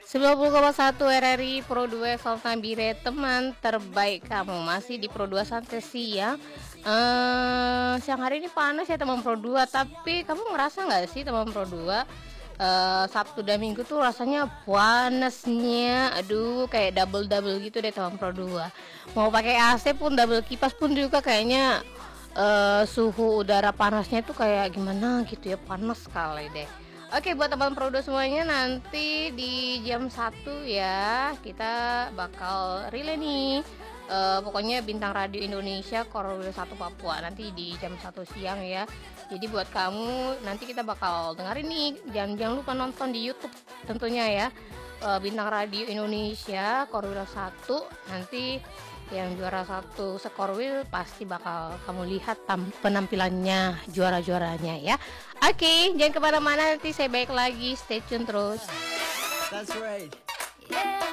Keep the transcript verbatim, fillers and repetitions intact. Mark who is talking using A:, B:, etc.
A: sembilan puluh koma satu R R I Pro dua F M Nabire, teman terbaik kamu. Masih di Pro dua Santai Siang. eh, Siang hari ini panas ya teman Pro dua. Tapi kamu ngerasa nggak sih teman Pro dua, eh, Sabtu dan Minggu tuh rasanya panasnya, aduh kayak double-double gitu deh teman Pro dua. Mau pakai A C pun, double kipas pun juga kayaknya eh, suhu udara panasnya tuh kayak gimana gitu ya, panas sekali deh. Oke, buat teman Pro dua semuanya, nanti di jam satu ya kita bakal relay nih. Eh, pokoknya Bintang Radio Indonesia Korwil satu Papua nanti di jam satu siang ya. Jadi buat kamu nanti kita bakal dengerin nih. Jangan jangan lupa nonton di YouTube tentunya ya. Eh, Bintang Radio Indonesia Korwil satu, nanti yang juara satu sekorwil pasti bakal kamu lihat tam- penampilannya juara-juaranya ya. Oke, jangan kemana-mana, nanti saya balik lagi, stay tune terus.
B: That's right.